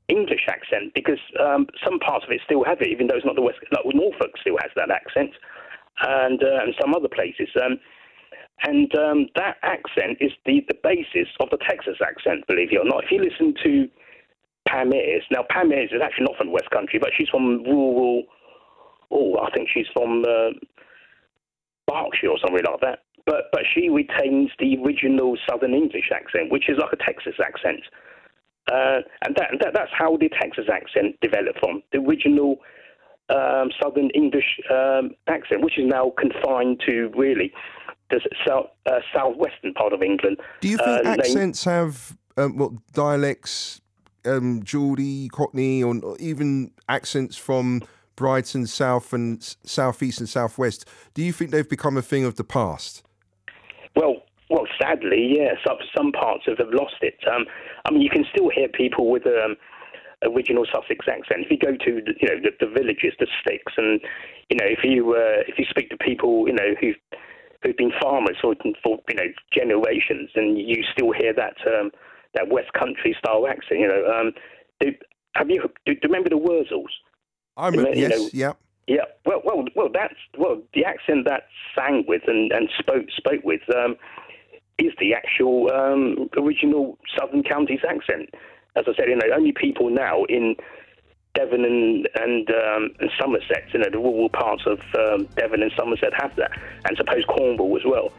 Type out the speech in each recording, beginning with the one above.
English accent, because some parts of it still have it, even though it's not the West. Like Norfolk still has that accent, and some other places. And that accent is the basis of the Texas accent, believe it or not. If you listen to Pam Ayres, now Pam Ayres is actually not from the West Country, but she's from rural. I think she's from Berkshire or something like that. But she retains the original Southern English accent, which is like a Texas accent. And that's how the Texas accent developed from, the original Southern English accent, which is now confined to really the southwestern part of England. Do you think accents have, dialects, Geordie, Cockney, or even accents from Brighton, South and Southeast and Southwest, do you think they've become a thing of the past? Well, sadly, yeah. Some parts have lost it. I mean, you can still hear people with original Sussex accent. If you go to the villages, the sticks, and if you speak to people who've been farmers for generations, and you still hear that West Country style accent. Do you remember the Wurzels? I remember. Yes. Yeah. Yeah. Well. That's the accent that sang with and spoke with is the actual original Southern Counties accent. As I said, only people now in Devon and Somerset, the rural parts of Devon and Somerset have that, and suppose Cornwall as well.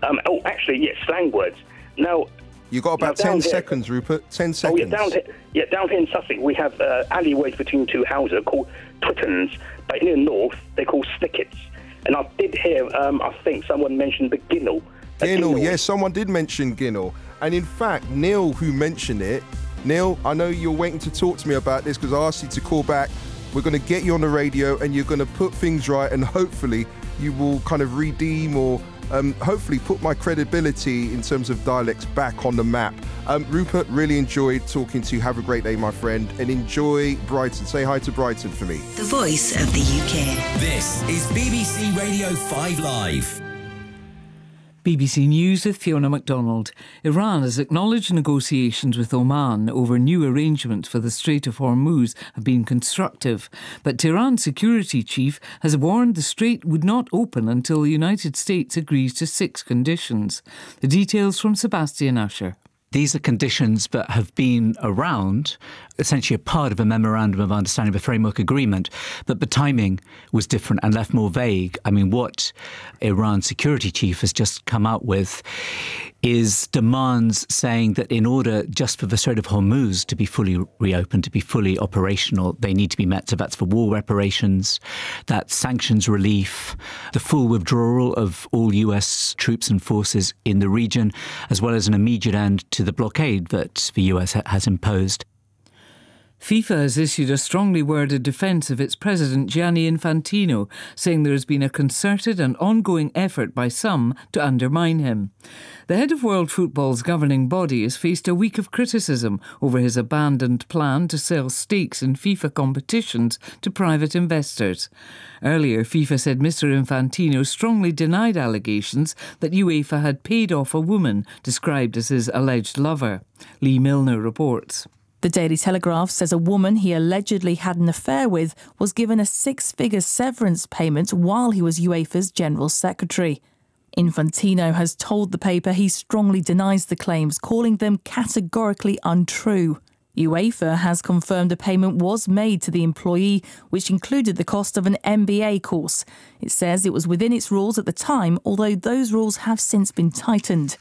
Slang words. Now, you got about 10 seconds, Rupert. 10 seconds. Down here in Sussex, we have alleyways between two houses called Twittons, but in the north, they're called Snickets. And I did hear, I think someone mentioned the Ginnel. Ginnel, yes, someone did mention Ginnel. And in fact, Neil, who mentioned it, Neil, I know you're waiting to talk to me about this because I asked you to call back. We're going to get you on the radio and you're going to put things right, and hopefully you will kind of redeem or hopefully put my credibility in terms of dialects back on the map. Rupert, really enjoyed talking to you. Have a great day, my friend, and enjoy Brighton. Say hi to Brighton for me. The voice of the UK. This is BBC Radio 5 Live. BBC News with Fiona MacDonald. Iran has acknowledged negotiations with Oman over new arrangements for the Strait of Hormuz have been constructive, but Tehran's security chief has warned the strait would not open until the United States agrees to 6 conditions. The details from Sebastian Usher. These are conditions that have been around, essentially a part of a memorandum of understanding, of a framework agreement, but the timing was different and left more vague. I mean, what Iran's security chief has just come out with is demands saying that in order just for the Strait of Hormuz to be fully reopened, to be fully operational, they need to be met. So that's for war reparations, that's sanctions relief, the full withdrawal of all US troops and forces in the region, as well as an immediate end to the blockade that the US has imposed. FIFA has issued a strongly worded defence of its president Gianni Infantino, saying there has been a concerted and ongoing effort by some to undermine him. The head of world football's governing body has faced a week of criticism over his abandoned plan to sell stakes in FIFA competitions to private investors. Earlier, FIFA said Mr Infantino strongly denied allegations that UEFA had paid off a woman described as his alleged lover. Lee Milner reports. The Daily Telegraph says a woman he allegedly had an affair with was given a 6-figure severance payment while he was UEFA's General Secretary. Infantino has told the paper he strongly denies the claims, calling them categorically untrue. UEFA has confirmed a payment was made to the employee, which included the cost of an MBA course. It says it was within its rules at the time, although those rules have since been tightened.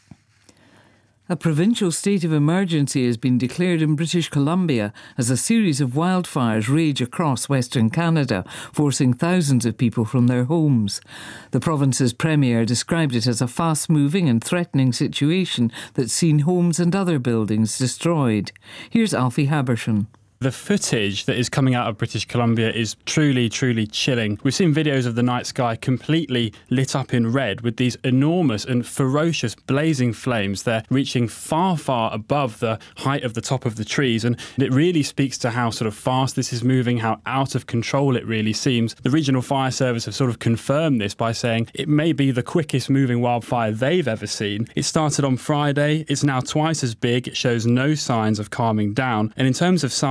A provincial state of emergency has been declared in British Columbia as a series of wildfires rage across Western Canada, forcing thousands of people from their homes. The province's premier described it as a fast-moving and threatening situation that's seen homes and other buildings destroyed. Here's Alfie Habersham. The footage that is coming out of British Columbia is truly, truly chilling. We've seen videos of the night sky completely lit up in red with these enormous and ferocious blazing flames. They're reaching far, far above the height of the top of the trees, and it really speaks to how sort of fast this is moving, how out of control it really seems. The Regional Fire Service have sort of confirmed this by saying it may be the quickest moving wildfire they've ever seen. It started on Friday. It's now twice as big. It shows no signs of calming down. And in terms of size,